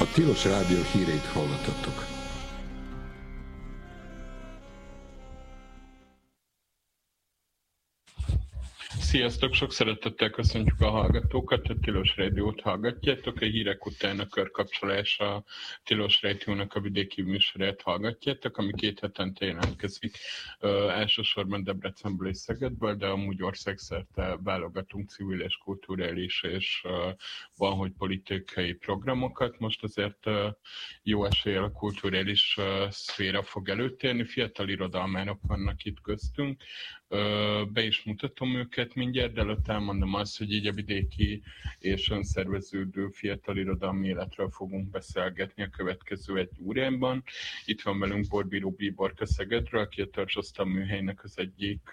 A Tilos Rádió híreit hallgatottuk. Sziasztok! Sok szeretettel köszöntjük a hallgatókat, a Tilos Rádiót hallgatjátok, a hírek után a körkapcsolás a Tilos Rádiónak a vidéki műsorát hallgatjátok, ami 2 hetente jelentkezik. Elsősorban Debrecenből és Szegedből, de amúgy országszerte válogatunk civil és kulturális és valahogy politikai programokat. Most azért jó eséllyel a kulturális szféra fog előtérni, fiatal irodalmárok vannak itt köztünk. Be is mutatom őket mindjárt, de előtt elmondom azt, hogy így a vidéki és önszerveződő fiatal irodalmi életről fogunk beszélgetni a következő 1 órában. Itt van velünk Borbíró Bíborka Szegedről, aki a Törzsasztal műhelynek az egyik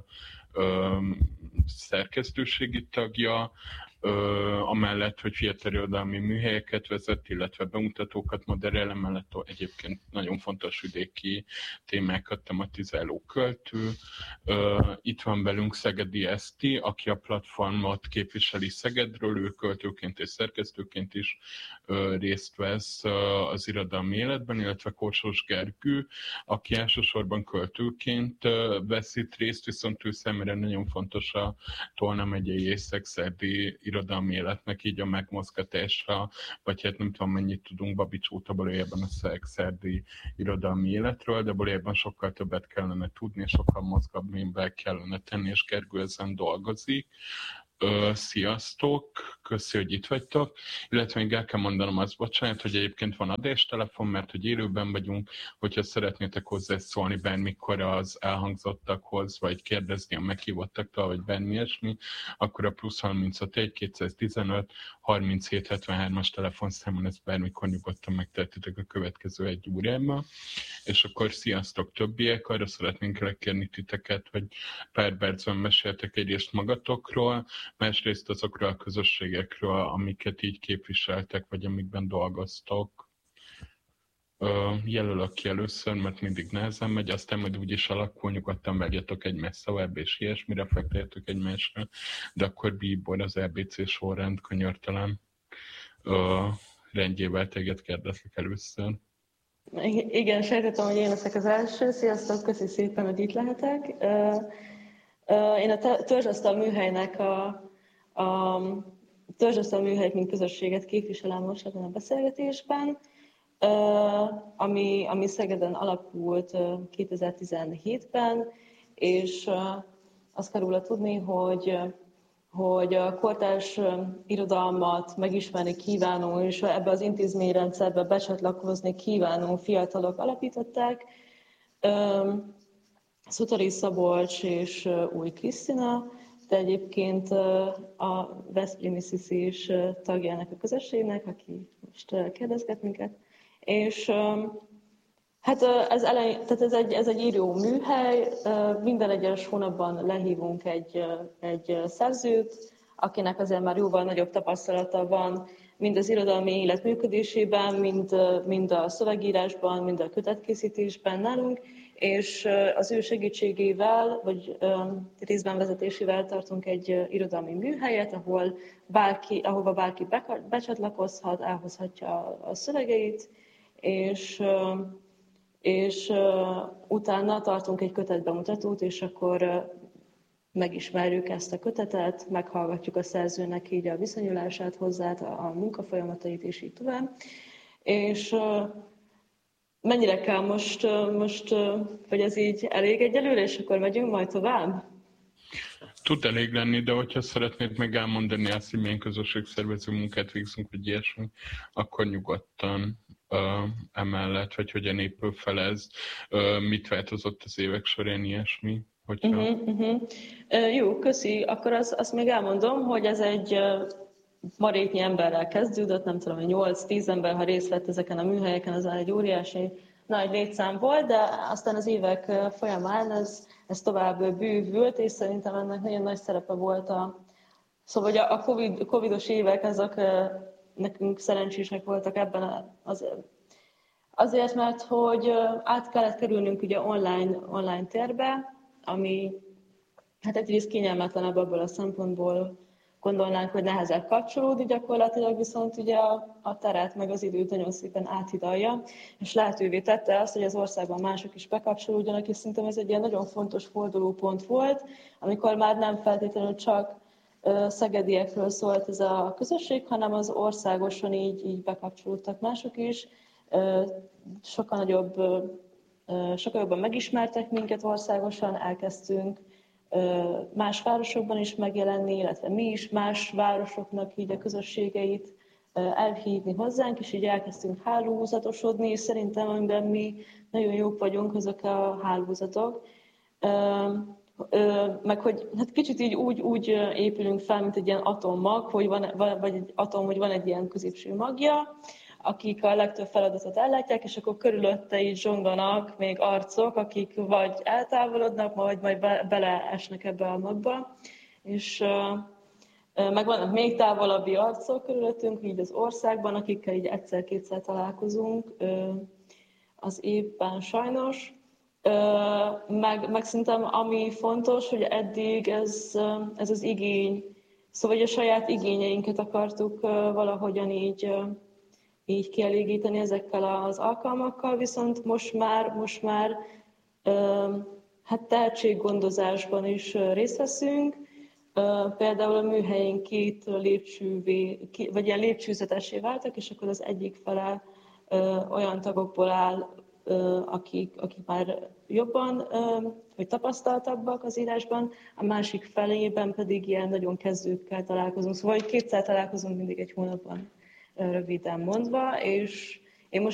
szerkesztőségi tagja, amellett, hogy fiatal irodalmi műhelyeket vezet, illetve bemutatókat moderál, emellett egyébként nagyon fontos vidéki témákat tematizáló költő. Itt van velünk Szegedi Eszti, aki a platformot képviseli Szegedről, ő költőként és szerkesztőként is részt vesz az irodalmi életben, illetve Korsós Gergő, aki elsősorban költőként vesz itt részt, viszont ő számára nagyon fontos a Tolna megyei észak-szerdi irodalmi életnek így a megmozgatása, vagy hát nem tudom mennyit tudunk Babics óta valójában a szerdi irodalmi életről, de valójában sokkal többet kellene tudni, és sokkal mozgalmabbá kellene tenni, és Gergő ezen dolgozik. Sziasztok, köszi, hogy itt vagytok, illetve még el kell mondanom azt, bocsánat, hogy egyébként van adástelefon, mert hogy élőben vagyunk, hogyha szeretnétek hozzászólni bármikor az elhangzottakhoz, vagy kérdezni a meghívottaktól, vagy bármi ilyesmi, akkor a +35 215 37 73-as telefonszámon ezt bármikor nyugodtan megtehetitek a következő 1 órában. És akkor sziasztok többiek, arra szeretnénk lekérni titeket, hogy pár percben meséltek egyrészt magatokról, másrészt azokról a közösségekről, amiket így képviseltek, vagy amikben dolgoztok. Jelölök ki először, mert mindig nehezen megy, aztán majd úgyis alakul, nyugodtan vegyetek egymás szavába, és ilyesmi, reflektáljatok egymásra, de akkor Bíbor az ABC sorrend könyörtelen rendjével téged kérdezlek először. Igen, sejtettem, hogy én leszek az első. Sziasztok, köszi szépen, hogy itt lehetek. Én a Törzsasztal műhelynek a Törzsasztal műhelyt, mint közösséget képviselem most ebben a beszélgetésben, ami Szegeden alapult 2017-ben, és azt kell róla tudni, hogy a kortárs irodalmat megismerni kívánó, és ebbe az intézményrendszerbe becsatlakozni kívánó fiatalok alapították. Szutari Szabolcs és Új Krisztina, de egyébként a Veszprémi Sziszi is tagja ennek a közösségnek, aki most kérdezget minket. És hát ez egy író műhely, minden egyes hónapban lehívunk egy szerzőt, akinek azért már jóval nagyobb tapasztalata van, mind az irodalmi élet működésében, mind a szövegírásban, mind a kötetkészítésben nálunk, és az ő segítségével, vagy részben vezetésével tartunk egy irodalmi műhelyet, ahova bárki becsatlakozhat, elhozhatja a szövegeit, és utána tartunk egy kötetbemutatót, és akkor megismerjük ezt a kötetet, meghallgatjuk a szerzőnek így a viszonyulását hozzá, a munkafolyamatait, és így tovább. És mennyire kell most, vagy ez így elég egyelőre, és akkor megyünk majd tovább? Tud elég lenni, de hogyha szeretnéd meg elmondani azt, hogy milyen közösségszervező munkát végzünk, vagy ilyesmi, akkor nyugodtan emellett, vagy hogyan épül fel ez, mit változott az évek során ilyesmi. Hogyha... Jó, köszi. Akkor azt még elmondom, hogy ez egy maréknyi emberrel kezdődött, nem tudom, hogy 8-10 ember, ha részt vett ezeken a műhelyeken, az egy óriási nagy létszám volt, de aztán az évek folyamán ez tovább bővült, és szerintem ennek nagyon nagy szerepe volt Szóval hogy a covidos évek, azok nekünk szerencsések voltak ebben azért, mert hogy át kellett kerülnünk ugye online térbe, ami hát egyrészt kényelmetlenebb abból a szempontból, gondolnánk, hogy nehezebb kapcsolódni, gyakorlatilag viszont ugye a teret meg az időt nagyon szépen áthidalja, és lehetővé tette azt, hogy az országban mások is bekapcsolódjanak, és szerintem ez egy ilyen nagyon fontos fordulópont volt, amikor már nem feltétlenül csak szegediekről szólt ez a közösség, hanem az országosan így bekapcsolódtak mások is, sokkal jobban megismertek minket országosan, elkezdtünk más városokban is megjelenni, illetve mi is más városoknak így a közösségeit elhívni hozzánk, és így elkezdtünk hálózatosodni, és szerintem amiben mi nagyon jók vagyunk, azok a hálózatok. Meg hogy hát kicsit így úgy épülünk fel, mint egy ilyen atommag, hogy vagy egy atom, hogy van egy ilyen középső magja, akik a legtöbb feladatot ellátják, és akkor körülötte így zsonganak még arcok, akik vagy eltávolodnak, vagy majd beleesnek ebbe a magba. És meg vannak még távolabbi arcok körülöttünk, így az országban, akikkel így egyszer-kétszer találkozunk az évben sajnos. Meg szerintem ami fontos, hogy eddig ez az igény, szóval a saját igényeinket akartuk valahogyan így kielégíteni ezekkel az alkalmakkal, viszont most már hát tehetséggondozásban is részt veszünk. Például a műhelyeink két lépcsővé, vagy ilyen lépcsőzetessé váltak, és akkor az egyik fele olyan tagokból áll, akik már jobban, vagy tapasztaltabbak az írásban, a másik felében pedig ilyen nagyon kezdőkkel találkozunk. Szóval kétszer találkozunk mindig egy hónapban, röviden mondva, és